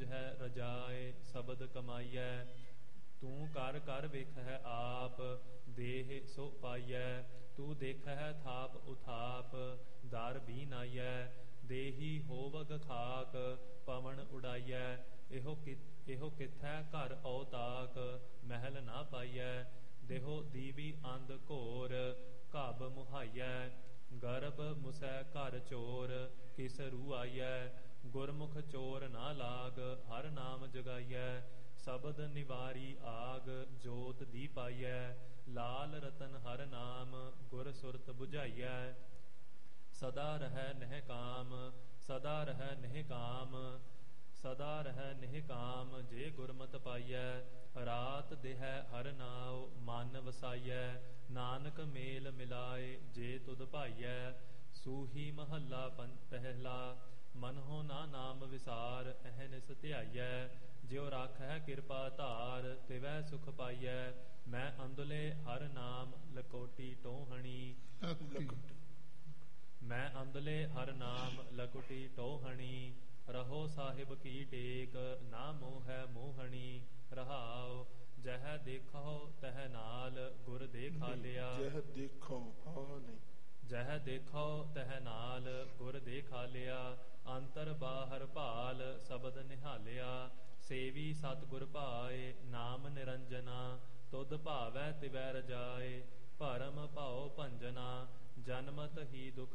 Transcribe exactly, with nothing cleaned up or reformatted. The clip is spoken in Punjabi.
ਤੁਝੈ ਰਜਾਏ ਸ਼ਬਦ ਕਮਾਈਐ। ਤੂੰ ਕਰ ਕਰ ਵੇਖਹਿ ਆਪ ਦੇਹ ਸੋ ਪਾਈਐ। ਤੂੰ ਦੇਖਹਿ ਥਾਪ ਉਥਾਪ ਦਰ ਵੀ ਨਾਈਐ। ਦੇਹੀ ਹੋਵਗ ਖਾਕ ਪਵਨ ਉਡਾਈਐ। ਇਹੋ ਕਿ ਇਹੋ ਕਿਥੈ ਘਰ ਔਤਾਕ ਮਹਿਲ ਨਾ ਪਾਈਐ। ਦੇਹੋ ਦੀਵੀ ਅੰਧ ਘੋਰ ਘਬ ਮੁਹਾਈਐ। ਗਰਭ ਮੁਸੈ ਘਰ ਚੋਰ ਕਿਸ ਰੂ ਆਈਐ। ਗੁਰਮੁਖ ਚੋਰ ਨਾ ਲਾਗ ਹਰ ਨਾਮ ਜਗਾਈਐ। ਸ਼ਬਦ ਨਿਵਾਰੀ ਆਗ ਜੋਤ ਦੀ ਪਾਈਐ। ਲਾਲ ਰਤਨ ਹਰ ਨਾਮ ਗੁਰ ਸੁਰਤ 부ਝਾਈਐ। ਸਦਾ ਰਹਿ ਨਹਿ ਕਾਮ ਸਦਾ ਰਹਿ ਨਹਿ ਕਾਮ ਸਦਾ ਰਹਿ ਨਹਿ ਕਾਮ ਜੇ ਗੁਰਮਤਿ ਪਾਈਐ। ਰਾਤ ਦਿਹੈ ਹਰ ਨਾਉ ਮਨ ਵਸਾਈਐ। ਨਾਨਕ ਮੇਲ ਮਿਲਾਏ ਜੇ ਤੁਧ ਭਾਈਐ। ਸੂਹੀ ਮਹੱਲਾ ਪਹਿਲਾ ਮਨਹੁ ਨਾ ਨਾਮ ਵਿਸਾਰ ਅਹਨਿਸ ਧਿਆਈਐ। ਜਿਉ ਰਾਖੈ ਕਿਰਪਾ ਧਾਰ ਤਿਵੈ ਸੁਖ ਪਾਈਐ। ਮੈਂ ਅੰਦਲੇ ਹਰ ਨਾਮ ਲਕੋਟੀ ਟੋਹਣੀ। ਮੈਂ ਅੰਦਲੇ ਹਰ ਨਾਮ ਲਕੁਟੀ ਟੋਹਣੀ। ਰਹੋ ਸਾਹਿਬ ਕੀ ਟੇਕ ਨਾ ਮੋਹੈ ਮੋਹਣੀ। ਰਹਾਉ ਜਹ ਦੇਖੋ ਤਹ ਨਾਲ ਗੁਰ ਦੇਖਾ ਲਿਆ। ਜਹ ਦੇਖੋ ਹਾਂ ਨਹੀਂ ਜਹ ਦੇਖੋ ਤਹ ਨਾਲ ਗੁਰ ਦੇਖਾ ਲਿਆ। ਅੰਤਰ ਬਾਹਰ ਭਾਲ ਸ਼ਬਦ ਨਿਹਾਲਿਆ। ਸੇਵੀ ਸਤਿਗੁਰ ਭਾਏ ਨਾਮ ਨਿਰੰਜਨਾ। ਤੁਧ ਭਾਵੈ ਤਿਵੈ ਰਜਾਏ ਭਰਮ ਭਉ ਭੰਜਨਾ। ਜਨਮਤ ਹੀ ਦੁਖ